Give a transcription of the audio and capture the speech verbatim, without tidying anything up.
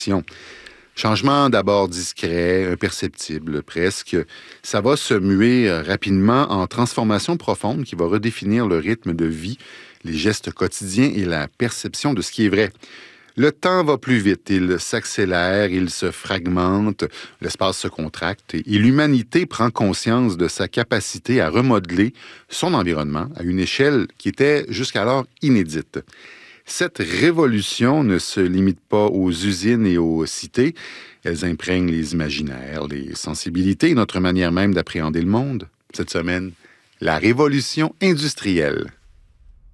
Changement d'abord discret, imperceptible presque, ça va se muer rapidement en transformation profonde qui va redéfinir le rythme de vie, les gestes quotidiens et la perception de ce qui est vrai. Le temps va plus vite, il s'accélère, il se fragmente, l'espace se contracte et l'humanité prend conscience de sa capacité à remodeler son environnement à une échelle qui était jusqu'alors inédite. Cette révolution ne se limite pas aux usines et aux cités. Elles imprègnent les imaginaires, les sensibilités et notre manière même d'appréhender le monde. Cette semaine, la révolution industrielle.